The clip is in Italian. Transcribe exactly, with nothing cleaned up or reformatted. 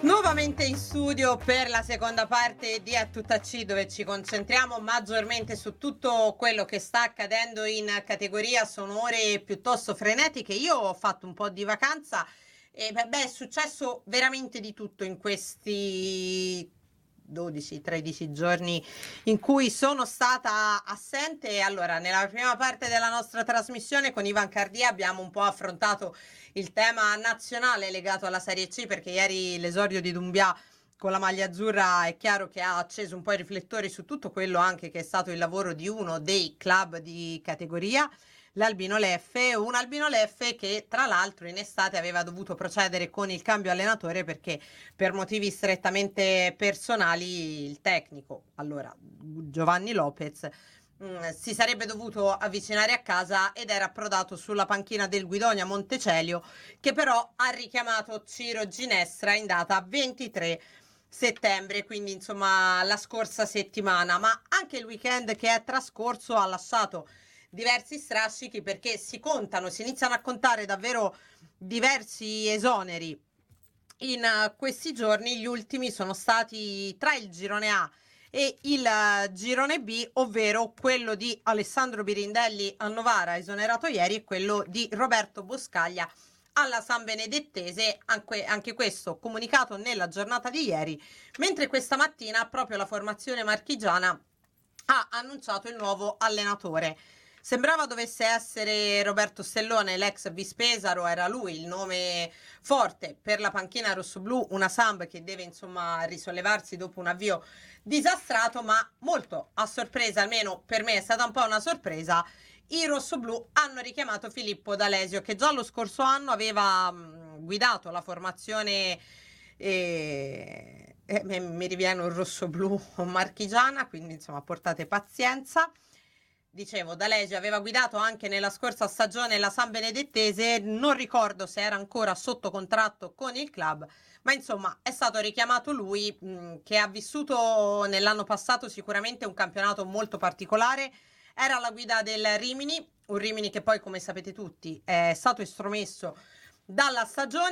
Nuovamente in studio per la seconda parte di A Tutta C, dove ci concentriamo maggiormente su tutto quello che sta accadendo in categoria. Sono ore piuttosto frenetiche. Io ho fatto un po' di vacanza e beh, beh, è successo veramente di tutto in questi dodici tredici giorni in cui sono stata assente. Allora, nella prima parte della nostra trasmissione con Ivan Cardia abbiamo un po' affrontato il tema nazionale legato alla Serie C, perché ieri l'esordio di Doumbia con la maglia azzurra è chiaro che ha acceso un po' i riflettori su tutto quello anche che è stato il lavoro di uno dei club di categoria, l'Albino Leffe, un Albino Leffe che tra l'altro in estate aveva dovuto procedere con il cambio allenatore perché per motivi strettamente personali il tecnico, allora Giovanni Lopez, mh, si sarebbe dovuto avvicinare a casa ed era approdato sulla panchina del Guidonia Montecelio, che però ha richiamato Ciro Ginestra in data ventitré settembre, quindi insomma la scorsa settimana, ma anche il weekend che è trascorso ha lasciato diversi strascichi, perché si contano, si iniziano a contare davvero diversi esoneri in uh, questi giorni. Gli ultimi sono stati tra il girone A e il uh, girone B, ovvero quello di Alessandro Birindelli a Novara, esonerato ieri, e quello di Roberto Boscaglia alla San Benedettese, anche, anche questo comunicato nella giornata di ieri, mentre questa mattina proprio la formazione marchigiana ha annunciato il nuovo allenatore. Sembrava dovesse essere Roberto Stellone, l'ex Vispesaro, era lui il nome forte per la panchina rossoblù, una Samb che deve insomma risollevarsi dopo un avvio disastrato, ma molto a sorpresa, almeno per me è stata un po' una sorpresa, i rossoblù hanno richiamato Filippo D'Alesio, che già lo scorso anno aveva mh, guidato la formazione e, e mi riviene un rossoblù marchigiana, quindi insomma portate pazienza. Dicevo, D'Alesio aveva guidato anche nella scorsa stagione la San Benedettese, non ricordo se era ancora sotto contratto con il club, ma insomma è stato richiamato lui, mh, che ha vissuto nell'anno passato sicuramente un campionato molto particolare. Era alla guida del Rimini, un Rimini che poi, come sapete tutti, è stato estromesso dalla stagione.